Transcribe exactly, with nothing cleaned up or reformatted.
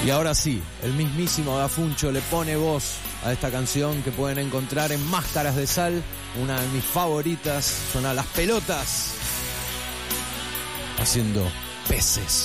Y ahora sí, el mismísimo Dafuncho le pone voz a esta canción que pueden encontrar en Máscaras de Sal, una de mis favoritas, suena Las Pelotas, haciendo peces.